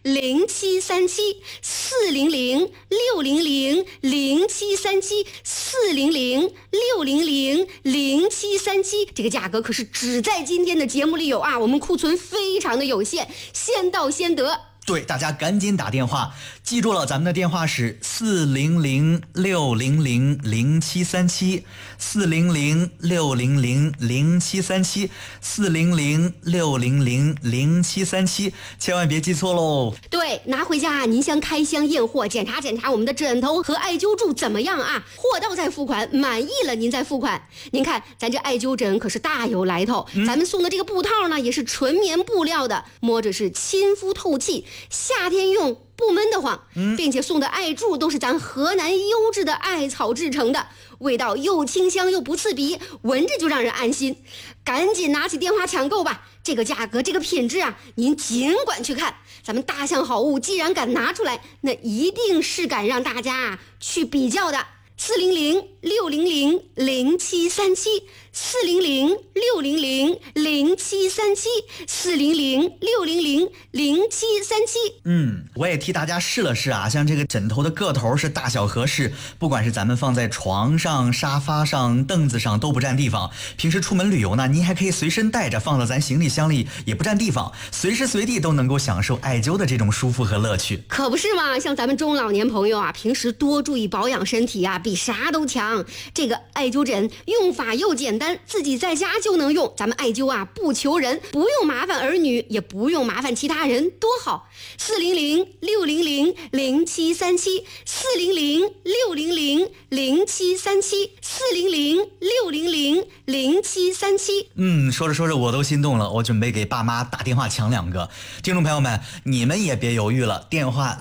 ，400-600-0737，400-600-0737，这个价格可是只在今天的节目里有啊，我们库存非常的有限，先到先得。 对，大家赶紧打电话，记住了，咱们的电话是400-600-0737，400-600-0737，400-600-0737，千万别记错喽。 对，拿回家您先开箱验货，检查检查我们的枕头和艾灸柱怎么样啊？货到再付款，满意了您再付款。您看，咱这艾灸枕可是大有来头，咱们送的这个布套呢，也是纯棉布料的，摸着是亲肤透气，夏天用不闷得慌，并且送的艾柱都是咱河南优质的艾草制成的，味道又清香又不刺鼻，闻着就让人安心。赶紧拿起电话抢购吧，这个价格这个品质啊，您尽管去看。咱们大象好物既然敢拿出来，那一定是敢让大家啊去比较的。 400-600-0737，400-600-0737，400-600-0737。我也替大家试了试啊，像这个枕头的个头是大小合适，不管是咱们放在床上、沙发上、凳子上都不占地方。平时出门旅游呢，您还可以随身带着，放到咱行李箱里也不占地方，随时随地都能够享受艾灸的这种舒服和乐趣。 可不是嘛，像咱们中老年朋友啊，平时多注意保养身体啊，比啥都强。这个艾灸枕用法又简单，自己在家就能用。咱们艾灸啊不求人，不用麻烦儿女，也不用麻烦其他人，多好。 400-600-0737，400-600-0737，400-600-0737。说着说着我都心动了，我准备给爸妈打电话抢2个。听众朋友们，你们也别犹豫了，电话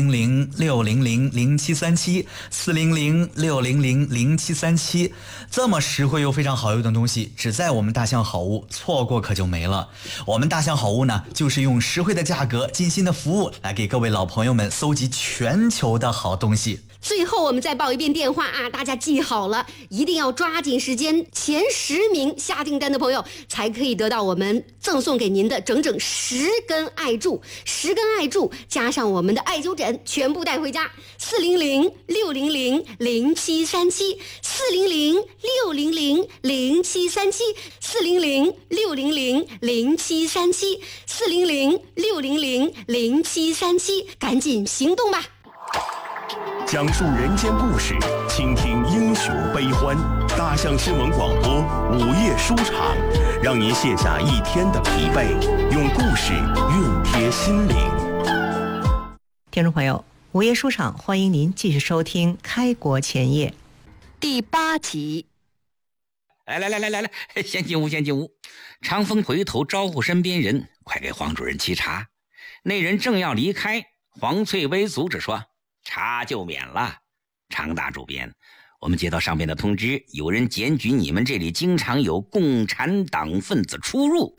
400-600-0737，400-600-0737，这么实惠又非常好用的东西，只在我们大象好物，错过可就没了。我们大象好物呢，就是用实惠的价格、尽心的服务来给各位老朋友们搜集全球的好东西。 最后我们再报一遍电话啊，大家记好了，一定要抓紧时间，前10名下订单的朋友才可以得到我们赠送给您的整整10根艾柱，10根艾柱加上我们的艾灸枕，全部带回家。400-600-0737，400-600-0737，400-600-0737，赶紧行动吧！ 讲述人间故事，倾听英雄悲欢。大象新闻广播午夜书场，让您卸下一天的疲惫，用故事熨贴心灵。 听众朋友，午夜书场欢迎您继续收听《开国前夜》 第8集。 来，先进屋。长风回头招呼身边人，快给黄主任沏茶。那人正要离开，黄翠薇阻止说：“茶就免了。常大主编，我们接到上边的通知，有人检举你们这里经常有共产党分子出入。”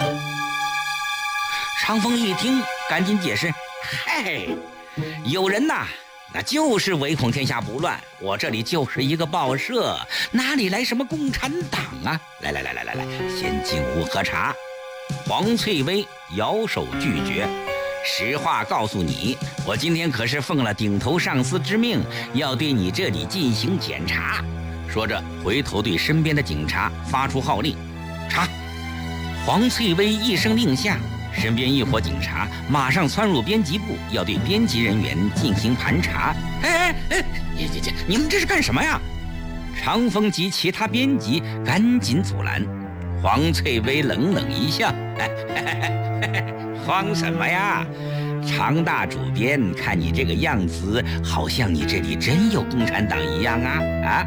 长风一听，赶紧解释：“嘿，有人呐，那就是唯恐天下不乱，我这里就是一个报社，哪里来什么共产党啊？来，先进屋喝茶。”黄翠薇摇手拒绝：“实话告诉你，我今天可是奉了顶头上司之命，要对你这里进行检查。”说着回头对身边的警察发出号令：“查！”黄翠薇一声令下，身边一伙警察马上窜入编辑部，要对编辑人员进行盘查。你们这是干什么呀？长风及其他编辑赶紧阻拦。黄翠薇冷冷一笑：“慌什么呀？常大主编，看你这个样子，好像你这里真有共产党一样啊！”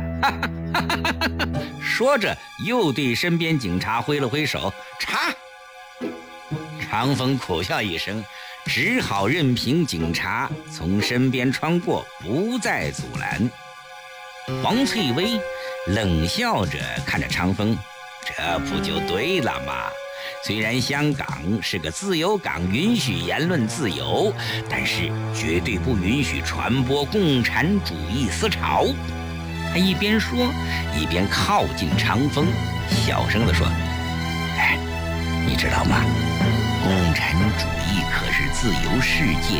说着又对身边警察挥了挥手：“查！”长风苦笑一声，只好任凭警察从身边穿过，不再阻拦。黄翠薇冷笑着看着长风：“这不就对了吗？虽然香港是个自由港，允许言论自由，但是绝对不允许传播共产主义思潮。”他一边说一边靠近长风，小声地说：“你知道吗？共产主义可是自由世界